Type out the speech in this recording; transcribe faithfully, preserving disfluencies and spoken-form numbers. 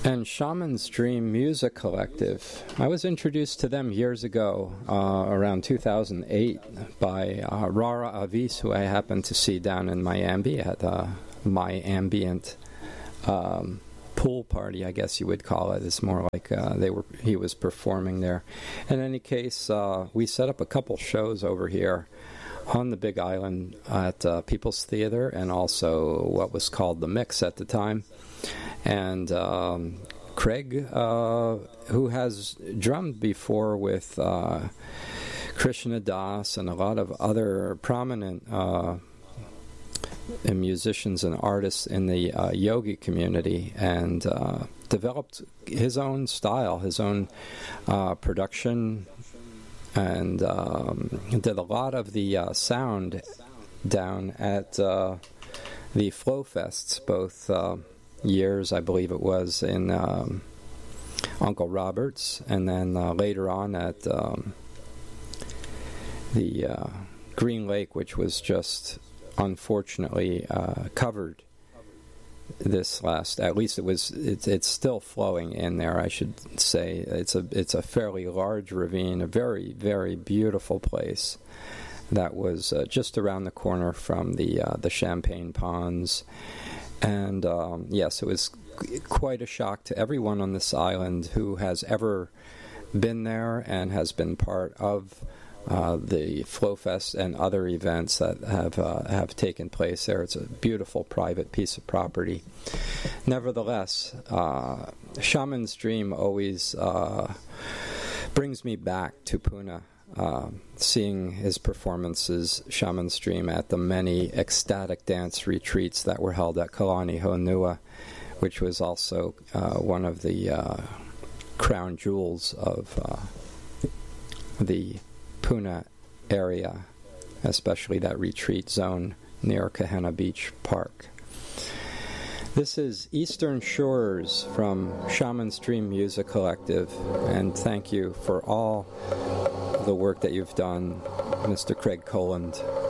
And Shaman's Dream Music Collective. I was introduced to them years ago, uh, around two thousand eight, by uh, Rara Avis, who I happened to see down in Miami at uh, My Ambient um, pool party, I guess you would call it. It's more like uh, they were. He was performing there. In any case, uh, we set up a couple shows over here on the Big Island at uh, People's Theater, and also what was called The Mix at the time. And um, Craig, uh, who has drummed before with uh, Krishna Das and a lot of other prominent uh, musicians and artists in the uh, yogi community, and uh, developed his own style, his own uh, production, and um, did a lot of the uh, sound down at uh, the Flow Fests, both uh, years, I believe it was, in um, Uncle Robert's, and then uh, later on at um, the uh, Green Lake, which was just unfortunately uh, covered this last. At least it was. It's, it's still flowing in there, I should say. It's a it's a fairly large ravine, a very very beautiful place that was uh, just around the corner from the uh, the Champagne Ponds. And um, yes, it was quite a shock to everyone on this island who has ever been there and has been part of uh, the Flow Fest and other events that have uh, have taken place there. It's a beautiful private piece of property. Nevertheless, uh, Shaman's Dream always uh, brings me back to Pune. Uh, seeing his performances, Shaman's Dream, at the many ecstatic dance retreats that were held at Kalani Honua, which was also uh, one of the uh, crown jewels of uh, the Pune area, especially that retreat zone near Kahena Beach Park. This is Eastern Shores from Shaman's Dream Music Collective, and thank you for all the work that you've done, Mister Craig Coland.